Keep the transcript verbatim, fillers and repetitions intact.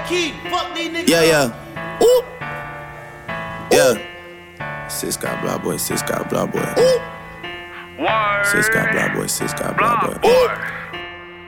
key. Fuck these niggas. Yeah, yeah. Ooh. Yeah. Six got blah boy, six got blah boy. Ooh. Six got blah boy, six got blah boy. Ooh.